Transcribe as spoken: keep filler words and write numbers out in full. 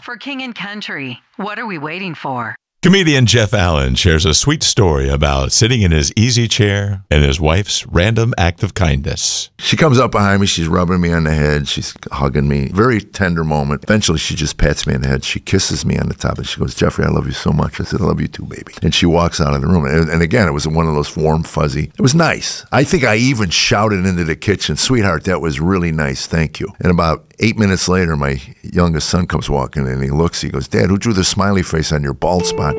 For King and Country, what are we waiting for? Comedian Jeff Allen shares a sweet story about sitting in his easy chair and his wife's random act of kindness. She comes up behind me. She's rubbing me on the head. She's hugging me. Very tender moment. Eventually, she just pats me on the head. She kisses me on the top, and she goes, "Jeffrey, I love you so much." I said, "I love you too, baby." And she walks out of the room. And, and again, it was one of those warm, fuzzy. It was nice. I think I even shouted into the kitchen, "Sweetheart, that was really nice. Thank you." And about eight minutes later, my youngest son comes walking in, and he looks. He goes, "Dad, who drew the smiley face on your bald spot?"